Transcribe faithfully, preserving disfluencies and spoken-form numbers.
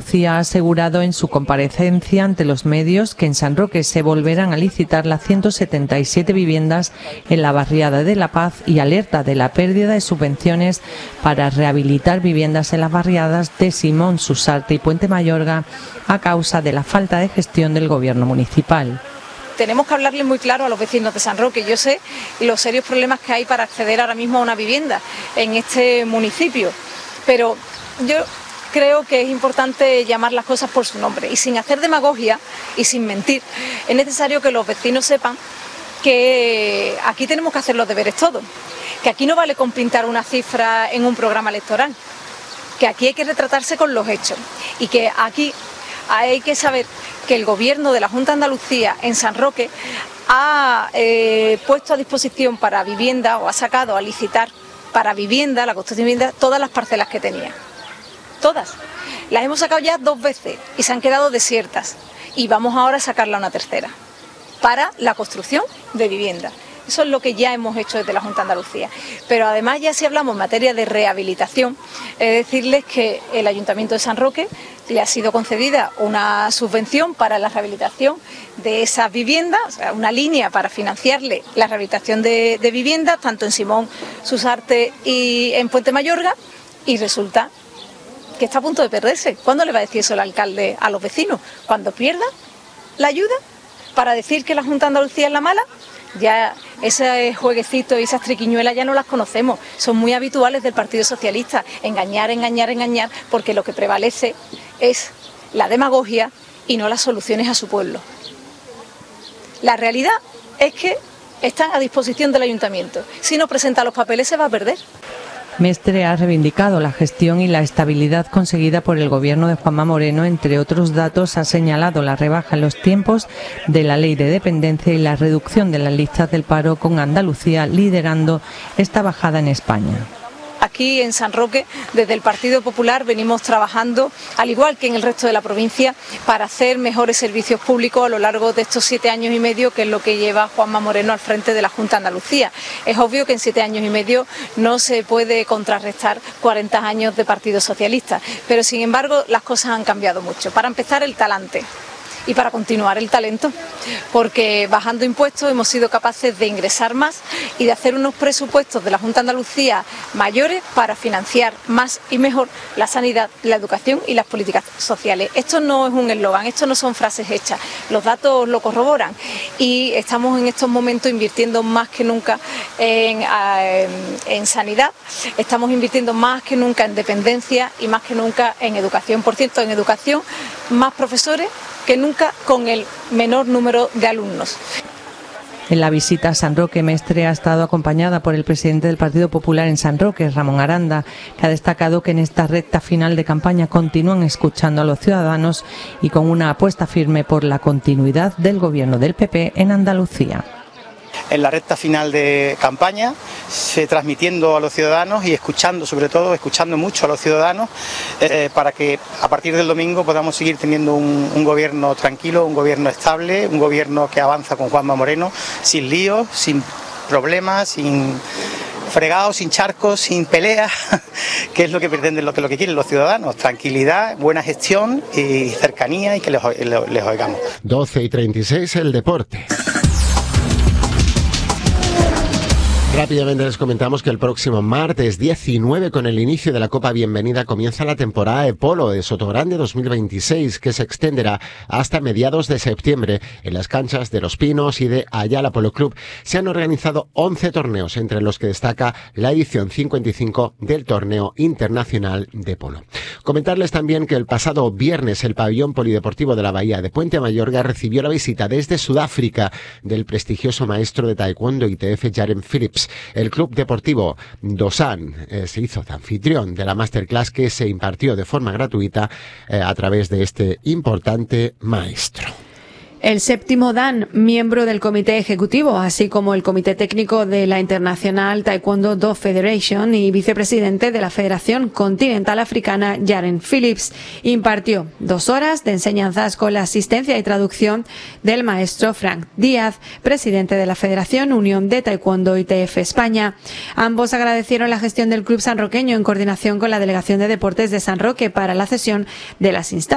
Andalucía ha asegurado en su comparecencia ante los medios que en San Roque se volverán a licitar las ciento setenta y siete viviendas en la barriada de La Paz y alerta de la pérdida de subvenciones para rehabilitar viviendas en las barriadas de Simón, Susarte y Puente Mayorga a causa de la falta de gestión del gobierno municipal. Tenemos que hablarle muy claro a los vecinos de San Roque. Yo sé los serios problemas que hay para acceder ahora mismo a una vivienda en este municipio, pero yo creo que es importante llamar las cosas por su nombre y sin hacer demagogia y sin mentir. Es necesario que los vecinos sepan que aquí tenemos que hacer los deberes todos, que aquí no vale con pintar una cifra en un programa electoral, que aquí hay que retratarse con los hechos y que aquí hay que saber que el gobierno de la Junta de Andalucía en San Roque ha eh, puesto a disposición para vivienda o ha sacado a licitar para vivienda, la construcción de vivienda, todas las parcelas que tenía. Todas. Las hemos sacado ya dos veces y se han quedado desiertas. Y vamos ahora a sacarla una tercera para la construcción de vivienda. Eso es lo que ya hemos hecho desde la Junta de Andalucía. Pero además, ya si hablamos en materia de rehabilitación, es decirles que el Ayuntamiento de San Roque le ha sido concedida una subvención para la rehabilitación de esas viviendas, o sea, una línea para financiarle la rehabilitación de, de viviendas, tanto en Simón, Susarte y en Puente Mayorga, y resulta que está a punto de perderse. ¿Cuándo le va a decir eso el alcalde a los vecinos? ¿Cuando pierda la ayuda para decir que la Junta de Andalucía es la mala? Ya ese jueguecito y esas triquiñuelas ya no las conocemos, son muy habituales del Partido Socialista, engañar, engañar, engañar, porque lo que prevalece es la demagogia y no las soluciones a su pueblo. La realidad es que están a disposición del Ayuntamiento. Si no presenta los papeles se va a perder. Mestre ha reivindicado la gestión y la estabilidad conseguida por el gobierno de Juanma Moreno. Entre otros datos, ha señalado la rebaja en los tiempos de la ley de dependencia y la reducción de las listas del paro, con Andalucía liderando esta bajada en España. Aquí en San Roque, desde el Partido Popular, venimos trabajando, al igual que en el resto de la provincia, para hacer mejores servicios públicos a lo largo de estos siete años y medio, que es lo que lleva Juanma Moreno al frente de la Junta de Andalucía. Es obvio que en siete años y medio no se puede contrarrestar cuarenta años de Partido Socialista, pero sin embargo las cosas han cambiado mucho. Para empezar, el talante. Y para continuar, el talento, porque bajando impuestos hemos sido capaces de ingresar más y de hacer unos presupuestos de la Junta de Andalucía mayores para financiar más y mejor la sanidad, la educación y las políticas sociales. Esto no es un eslogan, esto no son frases hechas, los datos lo corroboran y estamos en estos momentos invirtiendo más que nunca en, en, en sanidad, estamos invirtiendo más que nunca en dependencia y más que nunca en educación. Por cierto, en educación, más profesores que nunca, con el menor número de alumnos. En la visita a San Roque, Mestre ha estado acompañada por el presidente del Partido Popular en San Roque, Ramón Aranda, que ha destacado que en esta recta final de campaña continúan escuchando a los ciudadanos y con una apuesta firme por la continuidad del gobierno del P P en Andalucía. En la recta final de campaña, se transmitiendo a los ciudadanos y escuchando, sobre todo, escuchando mucho a los ciudadanos, eh, para que a partir del domingo podamos seguir teniendo un, un gobierno tranquilo, un gobierno estable, un gobierno que avanza con Juanma Moreno, sin líos, sin problemas, sin fregados, sin charcos, sin peleas, que es lo que pretenden, lo que, lo que quieren los ciudadanos: tranquilidad, buena gestión y cercanía, y que les, les, les oigamos. doce y treinta y seis, el deporte. Rápidamente les comentamos que el próximo martes diecinueve, con el inicio de la Copa Bienvenida, comienza la temporada de polo de Sotogrande dos mil veintiséis, que se extenderá hasta mediados de septiembre. En las canchas de Los Pinos y de Ayala Polo Club se han organizado once torneos, entre los que destaca la edición cincuenta y cinco del Torneo Internacional de Polo. Comentarles también que el pasado viernes el pabellón polideportivo de la Bahía de Puente Mayorga recibió la visita desde Sudáfrica del prestigioso maestro de taekwondo I T F Jaren Phillips. El Club Deportivo Dosan eh, se hizo anfitrión de la masterclass que se impartió de forma gratuita eh, a través de este importante maestro. El séptimo Dan, miembro del comité ejecutivo, así como el comité técnico de la International Taekwondo Do Federation y vicepresidente de la Federación Continental Africana, Jaren Phillips, impartió dos horas de enseñanzas con la asistencia y traducción del maestro Frank Díaz, presidente de la Federación Unión de Taekwondo I T F España. Ambos agradecieron la gestión del club sanroqueño en coordinación con la Delegación de Deportes de San Roque para la cesión de las instalaciones